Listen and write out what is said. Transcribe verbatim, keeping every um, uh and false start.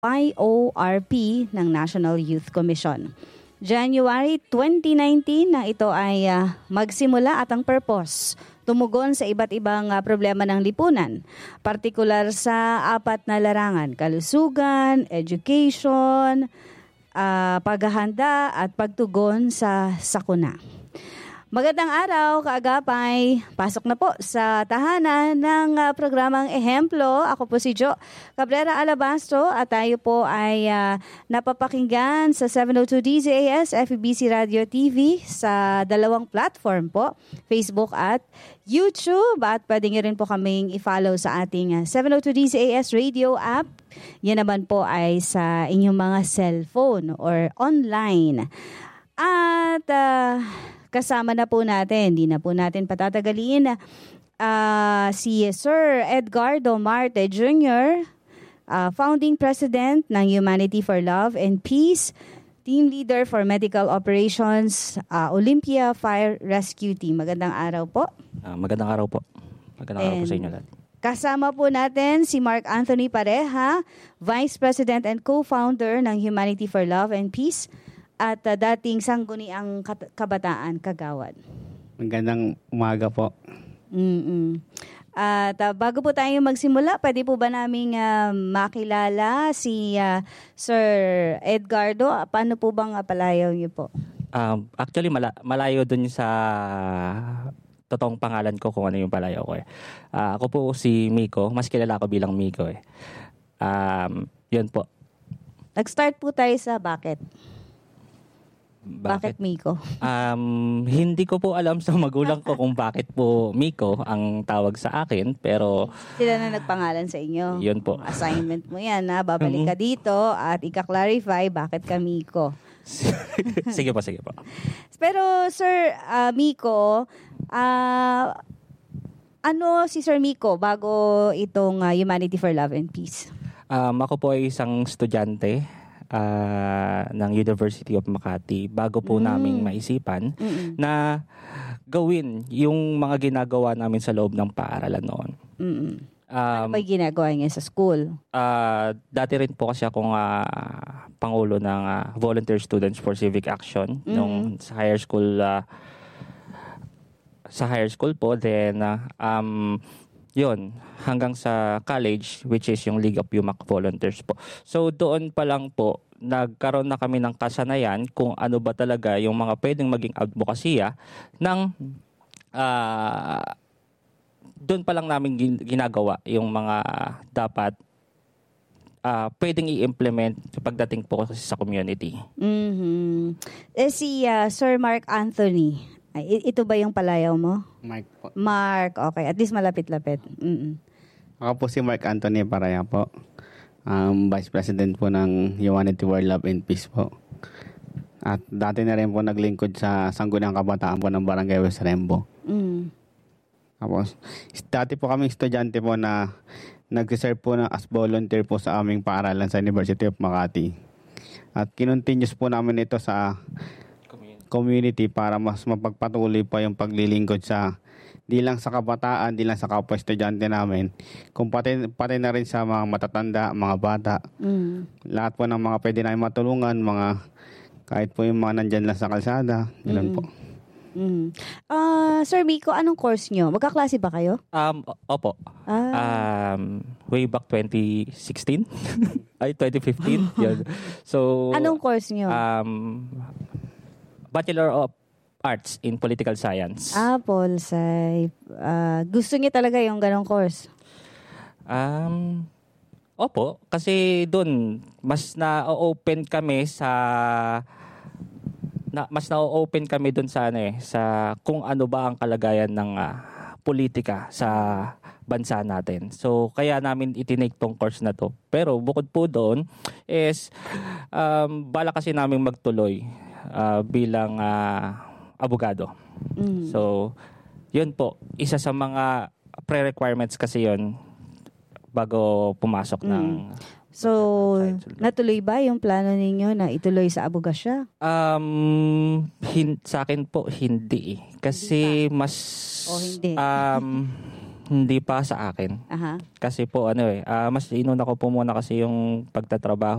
Y O R P ng National Youth Commission. January twenty nineteen na ito ay uh, magsimula at ang purpose, tumugon sa iba't ibang uh, problema ng lipunan, partikular sa apat na larangan: kalusugan, education, uh, paghahanda at pagtugon sa sakuna. Magandang araw, kaagapay. Pasok na po sa tahanan ng uh, programang Ehemplo. Ako po si Jo Cabrera Alabastro at tayo po ay uh, napapakinggan sa seven oh two D Z A S, F E B C Radio T V sa dalawang platform po, Facebook at YouTube. At pwede nyo rin po kaming i-follow sa ating uh, seven oh two D Z A S radio app. Yan naman po ay sa inyong mga cellphone or online. At uh, kasama na po natin, hindi na po natin patatagalin, uh, si Sir Edgardo Marte Junior, uh, Founding President ng Humanity for Love and Peace, Team Leader for Medical Operations, uh, Olympia Fire Rescue Team. Magandang araw po. Uh, magandang araw po. Magandang And araw po sa inyo lahat. Kasama po natin si Mark Anthony Pareha, Vice President and Co-Founder ng Humanity for Love and Peace, at uh, dating sangguniang kabataan Kagawad. Magandang umaga po. Mm-mm. At uh, bago po tayo magsimula, pwede po ba naming uh, makilala si uh, Sir Edgardo? Paano po bang uh, palayaw niyo po? Um, actually, mala- malayo dun sa totoong pangalan ko kung ano yung palayaw ko eh. Uh, ako po si Miko. Mas kilala ko bilang Miko eh. Um, yun po. Nag-start po tayo sa bakit. Bakit, bakit Miko? Um, hindi ko po alam sa magulang ko kung bakit po Miko ang tawag sa akin, pero sila na nagpangalan sa inyo. Yun po. Assignment mo yan, ha? Babalik ka dito at ika-clarify bakit ka Miko. Sige po, sige po. Pero Sir uh, Miko, uh, ano si Sir Miko bago itong uh, Humanity for Love and Peace? Um, ako po ay isang estudyante Uh, ng University of Makati bago po mm. naming maisipan Mm-mm. na gawin yung mga ginagawa namin sa loob ng paaralan noon. Um, ano ba ginagawa niya sa school? Uh, dati rin po kasi akong uh, pangulo ng uh, Volunteer Students for Civic Action mm. nung sa higher school uh, sa higher school po. Then uh, um yun, hanggang sa college, which is yung League of U M A C Volunteers po. So doon pa lang po, nagkaroon na kami ng kasanayan kung ano ba talaga yung mga pwedeng maging advokasya ng uh, doon pa lang namin ginagawa yung mga dapat uh, pwedeng i-implement pagdating po kasi sa community. Mm-hmm. Eh, si uh, Sir Mark Anthony, ay, ito ba yung palayaw mo? Mark po. Mark, okay. At least malapit-lapit. Mm-mm. Ako po si Mark Anthony Paraya po. Um, Vice President po ng Humanity for Love and Peace po. At dati na rin po naglingkod sa Sangguniang Kabataan po ng Barangay West Rembo. Mm. Tapos, dati po kami estudyante po na nag-serve po na as volunteer po sa aming paaralan sa University of Makati. At kinontinuous po namin ito sa community para mas mapagpatuloy pa yung paglilingkod sa di lang sa kabataan, di lang sa kapwa estudyante namin, kung pati, pati na rin sa mga matatanda, mga bata. Mm. Lahat po ng mga pwede namin matulungan, mga kahit po yung mga nandyan lang sa kalsada, ganoon mm. po. Mm. Uh, Sir Miko, anong course nyo? Magkaklase ba kayo? Um, opo. Ah. Um, way back twenty sixteen? Ay, twenty fifteen? Yun. So, anong course nyo? Um, Bachelor of Arts in Political Science. Ah, Polsci. Uh, gusto niya talaga yung ganong course? Um, opo, kasi doon mas na-open kami sa na, mas na-open kami doon sa ano eh, sa kung ano ba ang kalagayan ng uh, politika sa bansa natin. So kaya namin itinake tong course na to. Pero bukod po doon is um, bala kasi namin magtuloy Uh, bilang uh, abogado. Mm. So, yun po. Isa sa mga pre-requirements kasi yun bago pumasok mm. ng... So, natuloy ba yung plano ninyo na ituloy sa abogasya? Um, hin- sa akin po, hindi. Kasi hindi mas... O hindi? Um, Hindi pa sa akin. Aha. Kasi po ano eh, uh, mas inuna ko po muna kasi yung pagtatrabaho